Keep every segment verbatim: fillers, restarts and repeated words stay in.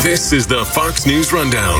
This is the Fox News Rundown.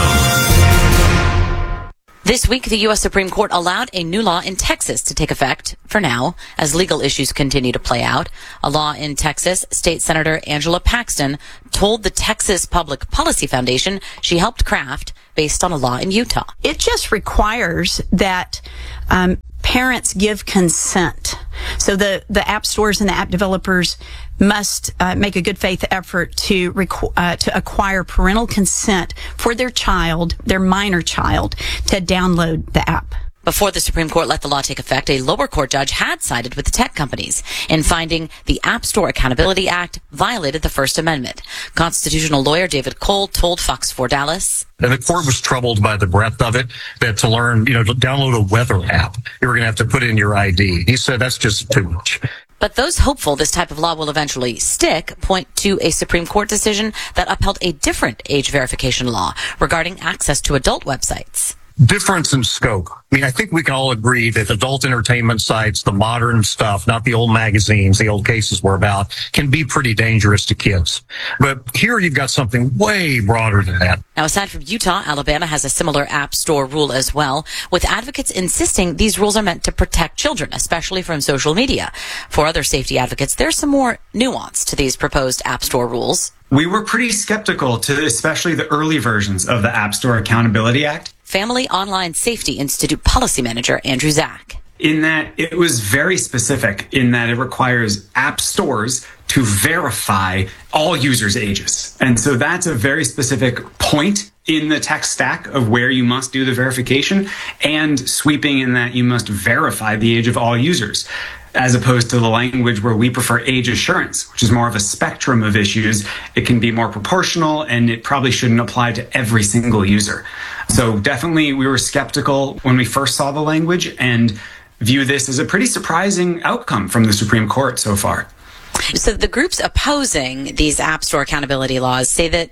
Rundown. This week, the U S Supreme Court allowed a new law in Texas to take effect for now as legal issues continue to play out. A law in Texas, State Senator Angela Paxton told the Texas Public Policy Foundation she helped craft based on a law in Utah. It just requires that um, parents give consent. So the, the app stores and the app developers must uh, make a good faith effort to requ- uh, to acquire parental consent for their child, their minor child, to download the app. Before the Supreme Court let the law take effect, a lower court judge had sided with the tech companies in finding the App Store Accountability Act violated the First Amendment. Constitutional lawyer David Cole told Fox four Dallas. And the court was troubled by the breadth of it, that to learn, you know, to download a weather app, you were going to have to put in your I D. He said that's just too much. But those hopeful this type of law will eventually stick point to a Supreme Court decision that upheld a different age verification law regarding access to adult websites. Difference in scope. I mean, I think we can all agree that adult entertainment sites, the modern stuff, not the old magazines the old cases were about, can be pretty dangerous to kids. But here you've got something way broader than that. Now, aside from Utah, Alabama has a similar App Store rule as well, with advocates insisting these rules are meant to protect children, especially from social media. For other safety advocates, there's some more nuance to these proposed App Store rules. We were pretty skeptical to especially the early versions of the App Store Accountability Act. Family Online Safety Institute Policy Manager Andrew Zach. In that it was very specific in that it requires app stores to verify all users' ages. And so that's a very specific point in the tech stack of where you must do the verification, and sweeping in that you must verify the age of all users, as opposed to the language where we prefer age assurance, which is more of a spectrum of issues. It can be more proportional, and it probably shouldn't apply to every single user. So definitely we were skeptical when we first saw the language and view this as a pretty surprising outcome from the Supreme Court so far. So the groups opposing these App Store accountability laws say that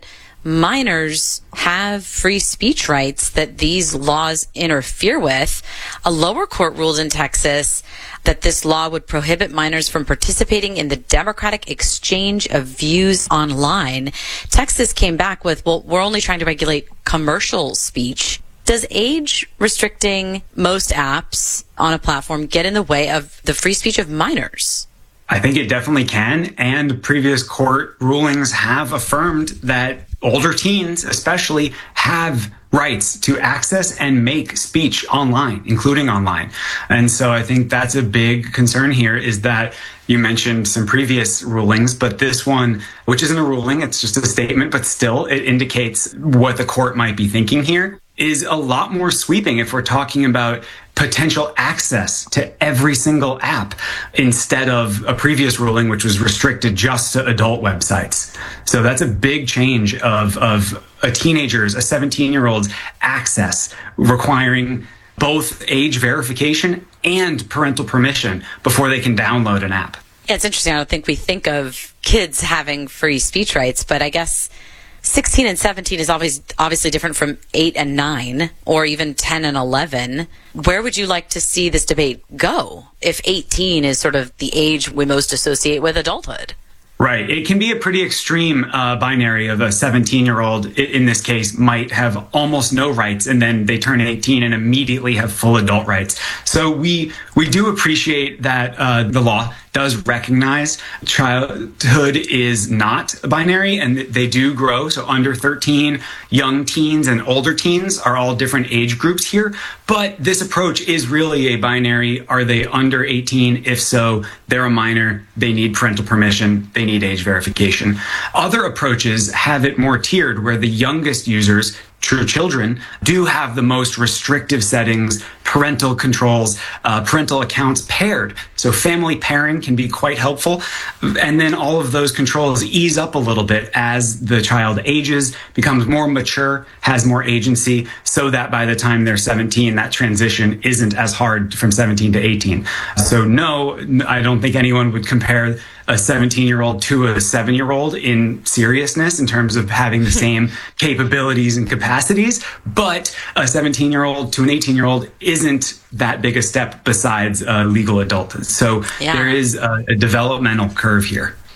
minors have free speech rights that these laws interfere with. A lower court ruled in Texas that this law would prohibit minors from participating in the democratic exchange of views online. Texas came back with, well, we're only trying to regulate commercial speech. Does age restricting most apps on a platform get in the way of the free speech of minors? I think it definitely can, and previous court rulings have affirmed that older teens especially have rights to access and make speech online, including online. And so I think that's a big concern here, is that you mentioned some previous rulings, but this one, which isn't a ruling, it's just a statement, but still it indicates what the court might be thinking here, is a lot more sweeping if we're talking about potential access to every single app instead of a previous ruling which was restricted just to adult websites. So that's a big change of, of a teenager's, a seventeen-year-old's access, requiring both age verification and parental permission before they can download an app. Yeah, it's interesting. I don't think we think of kids having free speech rights, but I guess sixteen and seventeen is always obviously different from eight and nine, or even ten and eleven. Where would you like to see this debate go if eighteen is sort of the age we most associate with adulthood? Right. It can be a pretty extreme uh, binary of a seventeen-year-old, in this case, might have almost no rights, and then they turn eighteen and immediately have full adult rights. So we we do appreciate that uh, the law does recognize childhood is not binary, and they do grow. So under thirteen, young teens and older teens are all different age groups here. But this approach is really a binary. Are they under eighteen? If so, they're a minor. They need parental permission. They need age verification. Other approaches have it more tiered, where the youngest users, true children, do have the most restrictive settings, parental controls, uh, parental accounts paired. So family pairing can be quite helpful. And then all of those controls ease up a little bit as the child ages, becomes more mature, has more agency, so that by the time they're seventeen, that transition isn't as hard from seventeen to eighteen. So no, I don't think anyone would compare a seventeen-year-old to a seven-year-old in seriousness in terms of having the same capabilities and capacities, but a seventeen-year-old to an eighteen-year-old isn't that big a step besides uh, legal adulthood. So yeah. There is a, a developmental curve here.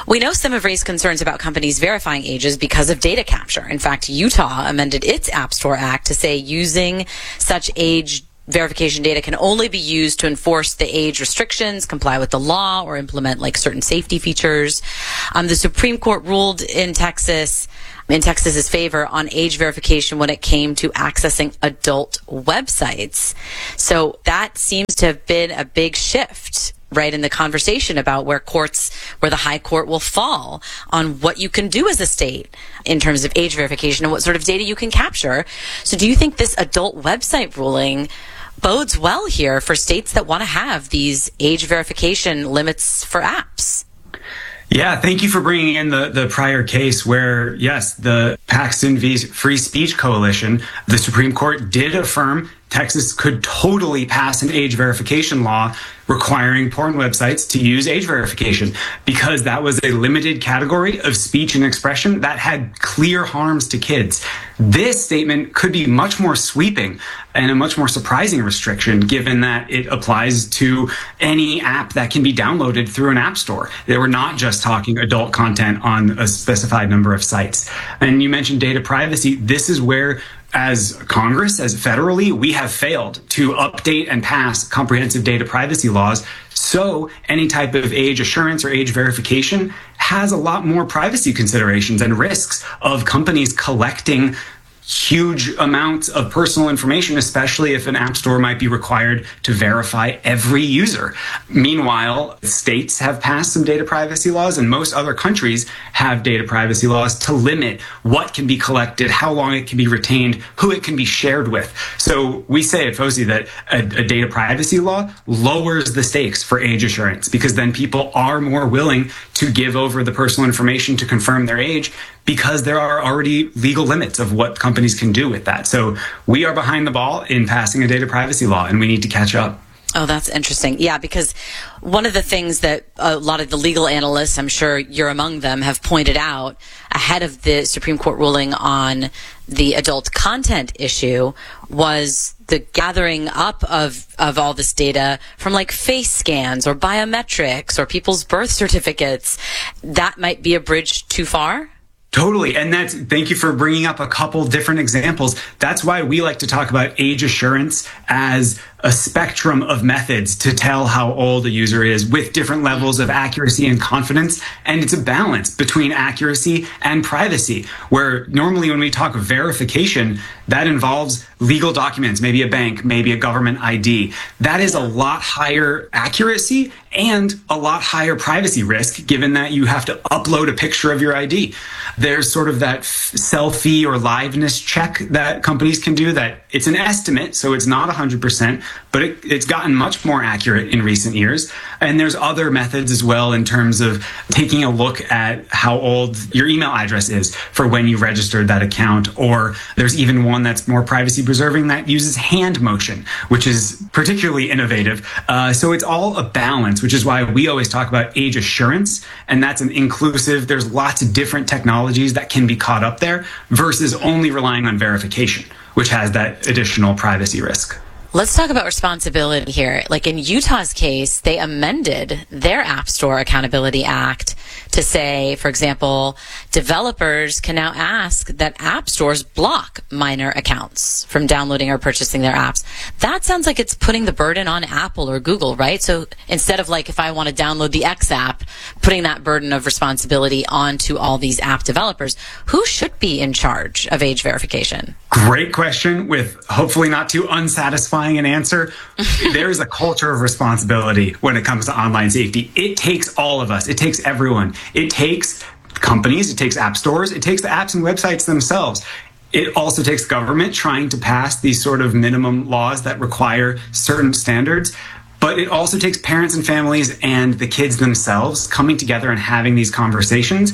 We know some have raised concerns about companies verifying ages because of data capture. In fact, Utah amended its App Store Act to say using such age verification data can only be used to enforce the age restrictions, comply with the law, or implement like certain safety features. Um, the Supreme Court ruled in Texas, in Texas's favor on age verification when it came to accessing adult websites. So that seems to have been a big shift, right, in the conversation about where courts, where the high court will fall on what you can do as a state in terms of age verification and what sort of data you can capture. So do you think this adult website ruling bodes well here for states that want to have these age verification limits for apps? Yeah, thank you for bringing in the, the prior case where, yes, the Paxton v. Free Speech Coalition, the Supreme Court did affirm Texas could totally pass an age verification law requiring porn websites to use age verification because that was a limited category of speech and expression that had clear harms to kids. This statement could be much more sweeping and a much more surprising restriction given that it applies to any app that can be downloaded through an app store. They were not just talking adult content on a specified number of sites. And you mentioned data privacy. This is where, as Congress, as federally, we have failed to update and pass comprehensive data privacy laws. So any type of age assurance or age verification has a lot more privacy considerations and risks of companies collecting huge amounts of personal information, especially if an app store might be required to verify every user. Meanwhile, states have passed some data privacy laws, and most other countries have data privacy laws to limit what can be collected, how long it can be retained, who it can be shared with. So we say at FOSI that a, a data privacy law lowers the stakes for age assurance because then people are more willing to give over the personal information to confirm their age because there are already legal limits of what companies can do with that. So we are behind the ball in passing a data privacy law, and we need to catch up. Oh, that's interesting. Yeah, because one of the things that a lot of the legal analysts, I'm sure you're among them, have pointed out ahead of the Supreme Court ruling on the adult content issue was the gathering up of, of all this data from like face scans or biometrics or people's birth certificates. That might be a bridge too far? Totally. And that's, thank you for bringing up a couple different examples. That's why we like to talk about age assurance as a spectrum of methods to tell how old a user is with different levels of accuracy and confidence. And it's a balance between accuracy and privacy, where normally when we talk verification, that involves legal documents, maybe a bank, maybe a government I D. That is a lot higher accuracy and a lot higher privacy risk, given that you have to upload a picture of your I D. There's sort of that selfie or liveness check that companies can do that it's an estimate, so it's not one hundred percent, but it, it's gotten much more accurate in recent years. And there's other methods as well in terms of taking a look at how old your email address is for when you registered that account. Or there's even one that's more privacy preserving that uses hand motion, which is particularly innovative. Uh, so it's all a balance, which is why we always talk about age assurance. And that's an inclusive, there's lots of different technologies that can be caught up there versus only relying on verification, which has that additional privacy risk. Let's talk about responsibility here. Like in Utah's case, they amended their App Store Accountability Act to say, for example, developers can now ask that app stores block minor accounts from downloading or purchasing their apps. That sounds like it's putting the burden on Apple or Google, right? So instead of like if I want to download the X app, putting that burden of responsibility onto all these app developers, who should be in charge of age verification? Great question with hopefully not too unsatisfying an answer. There is a culture of responsibility when it comes to online safety. It takes all of us. It takes everyone. It takes companies. It takes app stores. It takes the apps and websites themselves. It also takes government trying to pass these sort of minimum laws that require certain standards. But it also takes parents and families and the kids themselves coming together and having these conversations.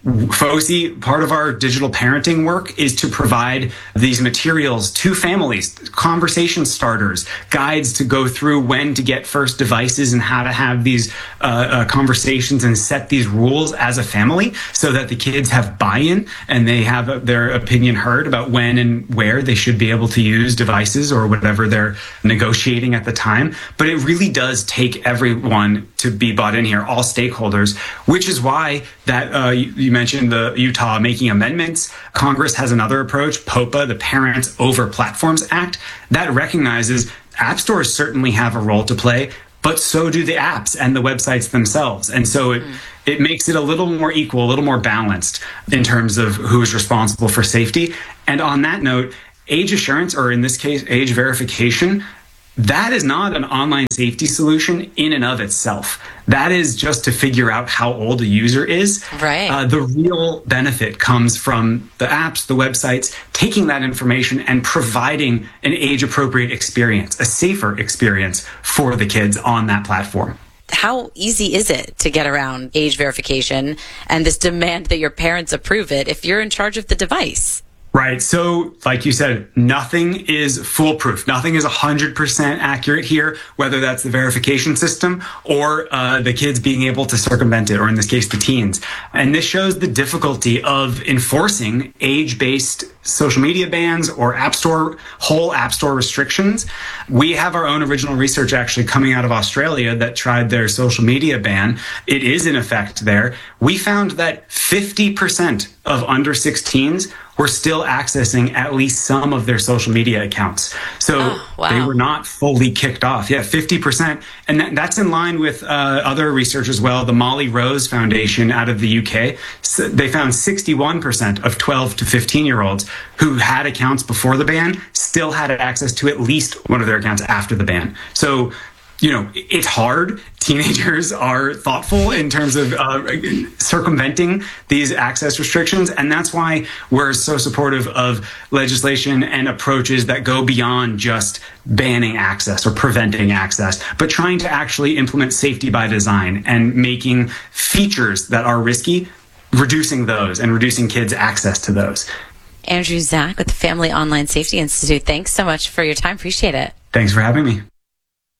FOSI, part of our digital parenting work is to provide these materials to families, conversation starters, guides to go through when to get first devices and how to have these uh, uh, conversations and set these rules as a family so that the kids have buy-in and they have uh, their opinion heard about when and where they should be able to use devices or whatever they're negotiating at the time. But it really does take everyone to be bought in here, all stakeholders, which is why that uh, you, you mentioned the Utah making amendments. Congress has another approach, POPA, the Parents Over Platforms Act, that recognizes app stores certainly have a role to play, but so do the apps and the websites themselves. And so it, mm. it makes it a little more equal, a little more balanced in terms of who is responsible for safety. And on that note, age assurance, or in this case, age verification, that is not an online safety solution in and of itself. That is just to figure out how old a user is. Right. Uh, the real benefit comes from the apps, the websites, taking that information and providing an age-appropriate experience, a safer experience for the kids on that platform. How easy is it to get around age verification and this demand that your parents approve it if you're in charge of the device? Right. So, like you said, nothing is foolproof. Nothing is one hundred percent accurate here, whether that's the verification system or uh, the kids being able to circumvent it, or in this case, the teens. And this shows the difficulty of enforcing age-based social media bans or app store, whole app store restrictions. We have our own original research actually coming out of Australia that tried their social media ban. It is in effect there. We found that fifty percent of under sixteens were still accessing at least some of their social media accounts. So oh, wow. they were not fully kicked off. Yeah, fifty percent. And that, that's in line with uh, other research as well. The Molly Rose Foundation out of the U K, so they found sixty-one percent of twelve to fifteen year olds who had accounts before the ban still had access to at least one of their accounts after the ban. So, you know, it's hard. Teenagers are thoughtful in terms of uh, circumventing these access restrictions. And that's why we're so supportive of legislation and approaches that go beyond just banning access or preventing access, but trying to actually implement safety by design and making features that are risky, reducing those and reducing kids' access to those. Andrew Zach with the Family Online Safety Institute, thanks so much for your time. Appreciate it. Thanks for having me.